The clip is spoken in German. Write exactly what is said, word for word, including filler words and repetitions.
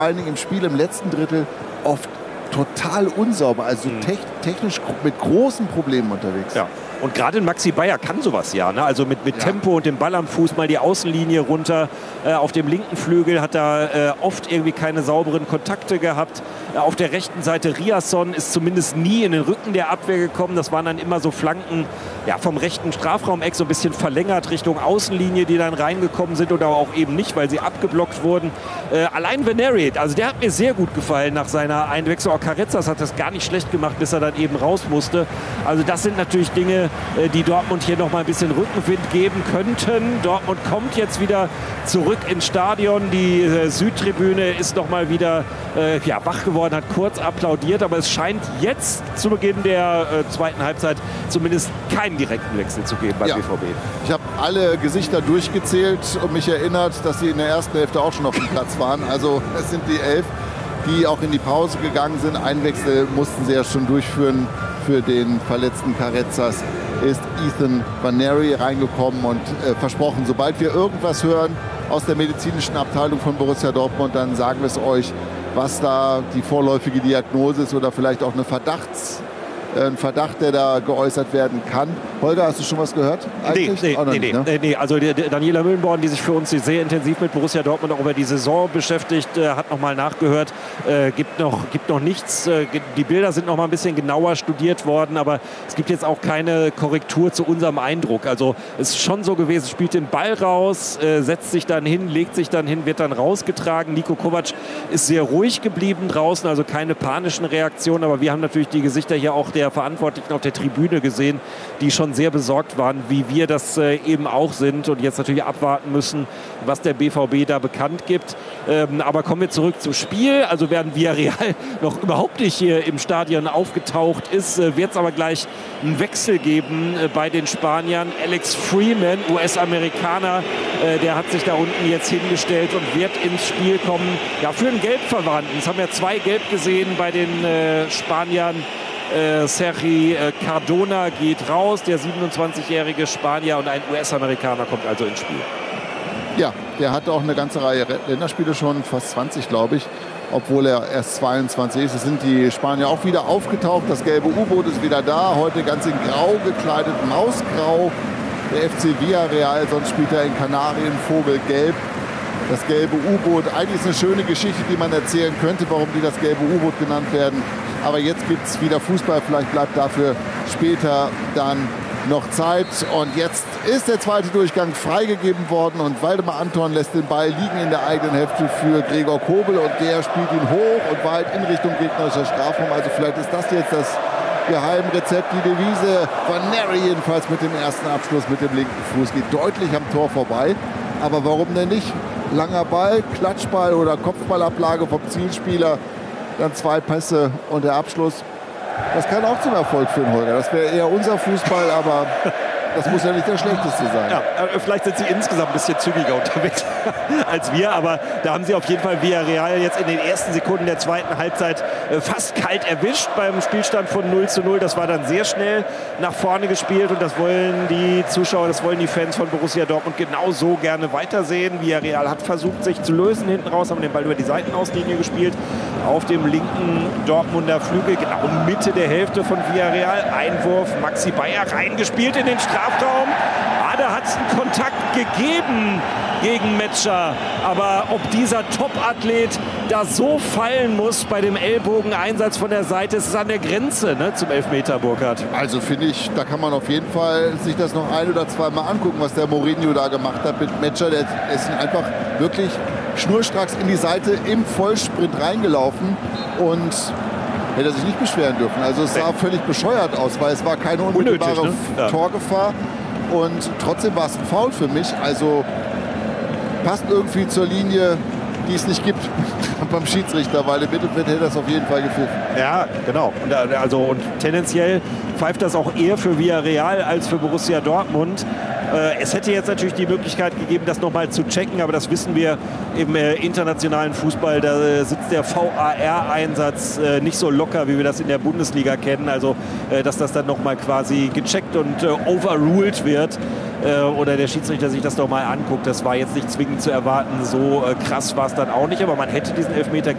vor allen Dingen im Spiel im letzten Drittel oft total unsauber, also mhm. te technisch mit großen Problemen unterwegs. Ja. Und gerade in Maxi Bayer kann sowas ja, ne? Also mit, mit ja. Tempo und dem Ball am Fuß mal die Außenlinie runter. Äh, auf dem linken Flügel hat er äh, oft irgendwie keine sauberen Kontakte gehabt. Äh, auf der rechten Seite Riasson ist zumindest nie in den Rücken der Abwehr gekommen. Das waren dann immer so Flanken ja, vom rechten Strafraumeck, so ein bisschen verlängert Richtung Außenlinie, die dann reingekommen sind oder auch eben nicht, weil sie abgeblockt wurden. Äh, allein Veneri, also der hat mir sehr gut gefallen nach seiner Einwechslung. Auch Carretzas hat das gar nicht schlecht gemacht, bis er dann eben raus musste. Also das sind natürlich Dinge, die Dortmund hier noch mal ein bisschen Rückenwind geben könnten. Dortmund kommt jetzt wieder zurück ins Stadion. Die äh, Südtribüne ist noch mal wieder äh, ja, wach geworden, hat kurz applaudiert. Aber es scheint jetzt zu Beginn der äh, zweiten Halbzeit zumindest keinen direkten Wechsel zu geben beim ja. B V B. Ich habe alle Gesichter durchgezählt und mich erinnert, dass sie in der ersten Hälfte auch schon auf dem Platz waren. Also es sind die elf, die auch in die Pause gegangen sind. Einen Wechsel mussten sie ja schon durchführen. Für den verletzten Carretzas ist Ethan Vaneri reingekommen und äh, versprochen, sobald wir irgendwas hören aus der medizinischen Abteilung von Borussia Dortmund, dann sagen wir es euch, was da die vorläufige Diagnose ist oder vielleicht auch eine Verdachts, äh, ein Verdacht, der da geäußert werden kann. Holger, hast du schon was gehört? Eigentlich? Nee, nee, nicht, nee, ne? nee. Also die, die Daniela Mühlenborn, die sich für uns sehr intensiv mit Borussia Dortmund auch über die Saison beschäftigt, äh, hat noch mal nachgehört. Äh, gibt, noch, gibt noch nichts. Äh, die Bilder sind noch mal ein bisschen genauer studiert worden, aber es gibt jetzt auch keine Korrektur zu unserem Eindruck. Also es ist schon so gewesen, spielt den Ball raus, äh, setzt sich dann hin, legt sich dann hin, wird dann rausgetragen. Niko Kovac ist sehr ruhig geblieben draußen, also keine panischen Reaktionen, aber wir haben natürlich die Gesichter hier auch der Verantwortlichen auf der Tribüne gesehen, die schon sehr besorgt waren, wie wir das äh, eben auch sind und jetzt natürlich abwarten müssen, was der B V B da bekannt gibt. Ähm, aber kommen wir zurück zum Spiel. Also während Villarreal noch überhaupt nicht hier im Stadion aufgetaucht ist, äh, wird es aber gleich einen Wechsel geben äh, bei den Spaniern. Alex Freeman, U S-Amerikaner, äh, der hat sich da unten jetzt hingestellt und wird ins Spiel kommen. Ja, für einen Gelbverwandten. Es haben ja zwei Gelb gesehen bei den äh, Spaniern. Äh, Sergi äh, Cardona geht raus, der siebenundzwanzigjährige Spanier, und ein U S-Amerikaner kommt also ins Spiel. Ja, der hat auch eine ganze Reihe Länderspiele schon, fast zwanzig, glaube ich, obwohl er erst zweiundzwanzig ist. Es sind die Spanier auch wieder aufgetaucht. Das gelbe U-Boot ist wieder da, heute ganz in grau gekleidet, mausgrau. Der F C Villarreal, sonst spielt er in Kanarien, Vogelgelb. Das gelbe U-Boot, eigentlich ist eine schöne Geschichte, die man erzählen könnte, warum die das gelbe U-Boot genannt werden. Aber jetzt gibt es wieder Fußball, vielleicht bleibt dafür später dann noch Zeit. Und jetzt ist der zweite Durchgang freigegeben worden und Waldemar Anton lässt den Ball liegen in der eigenen Hälfte für Gregor Kobel und der spielt ihn hoch und weit in Richtung gegnerischer Strafraum. Also vielleicht ist das jetzt das Geheimrezept, die Devise. Vaneri jedenfalls mit dem ersten Abschluss mit dem linken Fuß geht deutlich am Tor vorbei. Aber warum denn nicht? Langer Ball, Klatschball oder Kopfballablage vom Zielspieler, dann zwei Pässe und der Abschluss. Das kann auch zum Erfolg führen, Holger. Das wäre eher unser Fußball, aber das muss ja nicht der schlechteste sein. Ja, vielleicht sind sie insgesamt ein bisschen zügiger unterwegs als wir, aber da haben sie auf jeden Fall Villarreal jetzt in den ersten Sekunden der zweiten Halbzeit fast kalt erwischt beim Spielstand von null zu null. Das war dann sehr schnell nach vorne gespielt und das wollen die Zuschauer, das wollen die Fans von Borussia Dortmund genau so gerne weitersehen. Villarreal hat versucht, sich zu lösen hinten raus, haben den Ball über die Seitenauslinie gespielt. Auf dem linken Dortmunder Flügel, genau Mitte der Hälfte von Villarreal. Einwurf, Maxi Bayer reingespielt in den Strafraum. Ah, da hat es einen Kontakt gegeben gegen Metscher. Aber ob dieser Top-Athlet da so fallen muss bei dem Ellbogeneinsatz von der Seite, ist es an der Grenze, ne, zum Elfmeter, Burkhard. Also finde ich, da kann man auf jeden Fall sich das noch ein oder zwei Mal angucken, was der Mourinho da gemacht hat mit Metscher. Der ist einfach wirklich schnurstracks in die Seite im Vollsprint reingelaufen und hätte sich nicht beschweren dürfen. Also es sah völlig bescheuert aus, weil es war keine unmittelbare Unnötig, ne? Ja. Torgefahr und trotzdem war es ein Foul für mich. Also passt irgendwie zur Linie, die es nicht gibt beim Schiedsrichter, weil im Mittelfeld hätte das auf jeden Fall gepfiffen. Ja, genau. Und, also, und tendenziell pfeift das auch eher für Villarreal als für Borussia Dortmund. Äh, es hätte jetzt natürlich die Möglichkeit gegeben, das nochmal zu checken, aber das wissen wir im äh, internationalen Fußball, da äh, sitzt der V A R-Einsatz äh, nicht so locker, wie wir das in der Bundesliga kennen. Also, äh, dass das dann nochmal quasi gecheckt und äh, overruled wird. Äh, oder der Schiedsrichter sich das doch mal anguckt. Das war jetzt nicht zwingend zu erwarten. So äh, krass war es dann auch nicht, aber man hätte diesen Elfmeter